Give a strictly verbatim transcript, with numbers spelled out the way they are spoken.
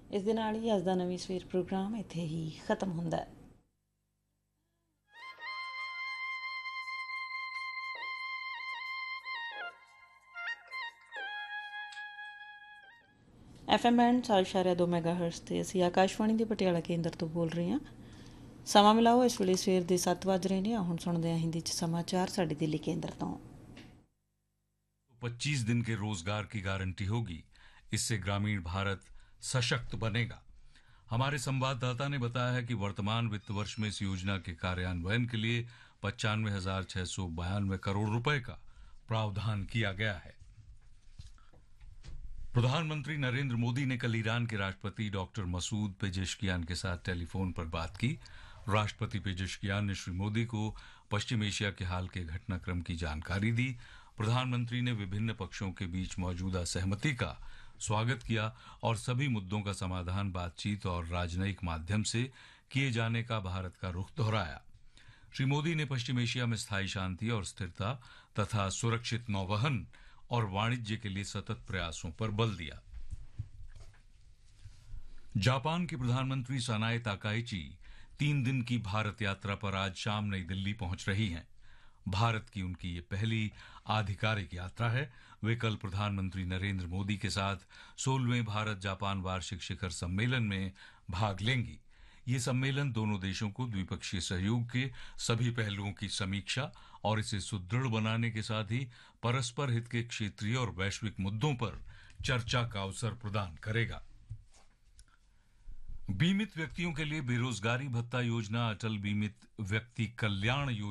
ਇਸ ਦੇ ਨਾਲ ਹੀ ਅੱਜ ਦਾ ਨਵੀਂ ਸਵੇਰ ਪ੍ਰੋਗਰਾਮ ਇੱਥੇ ਹੀ ਖਤਮ ਹੁੰਦਾ ਹੈ। ਐਫ ਐਮ ਐਂਡ ਚਾਰ ਇਸ਼ਾਰਿਆ ਦੋ ਮੈਗਾਹਰਟਜ਼ 'ਤੇ ਅਸੀਂ ਆਕਾਸ਼ਵਾਣੀ ਦੇ ਪਟਿਆਲਾ ਕੇਂਦਰ ਤੋਂ ਬੋਲ ਰਹੇ ਹਾਂ। ਸਮਾਂ ਮਿਲਾਓ ਇਸ ਵੇਲੇ ਸਵੇਰ ਦੇ ਸੱਤ ਵੱਜ ਰਹੇ ਨੇ। ਹੁਣ ਸੁਣਦੇ ਹਾਂ ਹਿੰਦੀ 'ਚ समाचार ਸਾਡੇ ਦਿੱਲੀ ਕੇਂਦਰ ਤੋਂ। पच्चीस दिन के रोजगार की गारंटी होगी, इससे ग्रामीण भारत सशक्त बनेगा। हमारे संवाददाता ने बताया है कि वर्तमान वित्त वर्ष में इस योजना के कार्यान्वयन के लिए पचानवे हजार छह सौ बयानवे करोड़ रुपए का प्रावधान किया गया है। प्रधानमंत्री नरेंद्र मोदी ने कल ईरान के राष्ट्रपति डॉक्टर मसूद पेजेश्कियान के साथ टेलीफोन पर बात की। राष्ट्रपति पेजेश्कियान ने श्री मोदी को पश्चिम एशिया के हाल के घटनाक्रम की जानकारी दी। प्रधानमंत्री ने विभिन्न पक्षों के बीच मौजूदा सहमति का स्वागत किया और सभी मुद्दों का समाधान बातचीत और राजनयिक माध्यम से किए जाने का भारत का रुख दोहराया। श्री मोदी ने पश्चिम एशिया में स्थायी शांति और स्थिरता तथा सुरक्षित नौवहन और वाणिज्य के लिए सतत प्रयासों पर बल दिया। जापान के प्रधानमंत्री सनाए ताकाइची तीन दिन की भारत यात्रा पर आज शाम नई दिल्ली पहुंच रही हैं। भारत की उनकी ये पहली आधिकारिक यात्रा है। वे कल प्रधानमंत्री नरेंद्र मोदी के साथ सोलहवें भारत जापान वार्षिक शिखर सम्मेलन में भाग लेंगी। ये सम्मेलन दोनों देशों को द्विपक्षीय सहयोग के सभी पहलुओं की समीक्षा और इसे सुदृढ़ बनाने के साथ ही परस्पर हित के क्षेत्रीय और वैश्विक मुद्दों पर चर्चा का अवसर प्रदान करेगा। बीमित व्यक्तियों के लिए बेरोजगारी भत्ता योजना, अटल बीमित व्यक्ति कल्याण योजना